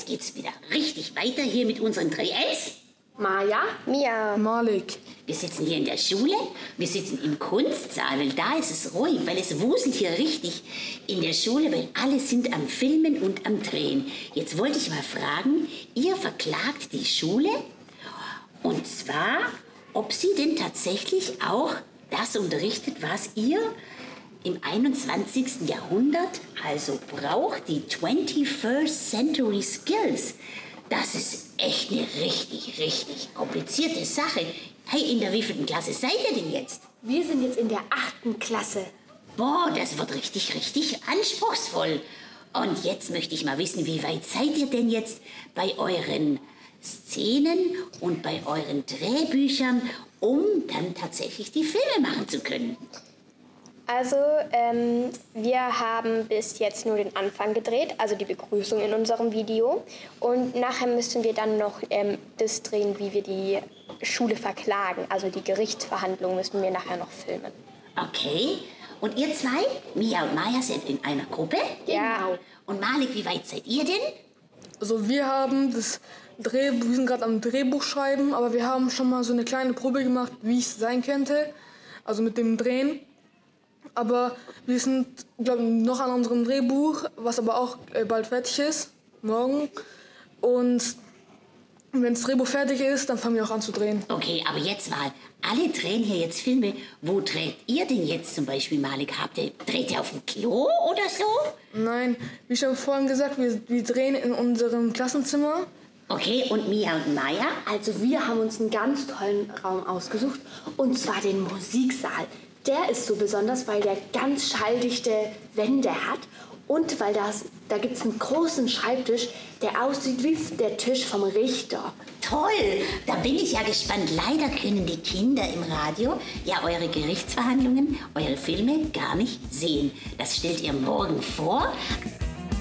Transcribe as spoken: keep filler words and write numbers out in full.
geht's wieder richtig weiter hier mit unseren drei Ls. Maja, Mia, Malik. Wir sitzen hier in der Schule, wir sitzen im Kunstsaal, weil da ist es ruhig, weil es wuselt hier richtig in der Schule, weil alle sind am Filmen und am Drehen. Jetzt wollte ich mal fragen, ihr verklagt die Schule, und zwar, ob sie denn tatsächlich auch das unterrichtet, was ihr im einundzwanzigsten Jahrhundert also braucht, die twenty-first Century Skills. Das ist echt eine richtig, richtig komplizierte Sache. Hey, in der wievielten Klasse seid ihr denn jetzt? wir sind jetzt in der achten Klasse. Boah, das wird richtig, richtig anspruchsvoll. Und jetzt möchte ich mal wissen, wie weit seid ihr denn jetzt bei euren Szenen und bei euren Drehbüchern, um dann tatsächlich die Filme machen zu können? also ähm, wir haben bis jetzt nur den Anfang gedreht, also die Begrüßung in unserem Video. Und nachher müssen wir dann noch ähm, das drehen, wie wir die Schule verklagen. Also die Gerichtsverhandlung müssen wir nachher noch filmen. Okay. Und ihr zwei, Mia und Maja, seid in einer Gruppe? Ja. Und Malik, wie weit seid ihr denn? Also wir haben das Drehbuch, wir sind gerade am Drehbuch schreiben, aber wir haben schon mal so eine kleine Probe gemacht, wie es sein könnte, also mit dem Drehen. Aber wir sind, glaube ich, noch an unserem Drehbuch, was aber auch äh, bald fertig ist, morgen. Und wenn das Drehbuch fertig ist, dann fangen wir auch an zu drehen. Okay, aber jetzt mal, alle drehen hier jetzt Filme. Wo dreht ihr denn jetzt zum Beispiel, Malik? Habt ihr, dreht ihr auf dem Klo oder so? Nein, wie schon vorhin gesagt, wir, wir drehen in unserem Klassenzimmer. Okay, und Mia und Maja? Also wir haben uns einen ganz tollen Raum ausgesucht, und zwar den Musiksaal. Der ist so besonders, weil der ganz schalldichte Wände hat und weil das, da gibt es einen großen Schreibtisch, der aussieht wie der Tisch vom Richter. Toll, da bin ich ja gespannt. Leider können die Kinder im Radio ja eure Gerichtsverhandlungen, eure Filme gar nicht sehen. Das stellt ihr morgen vor.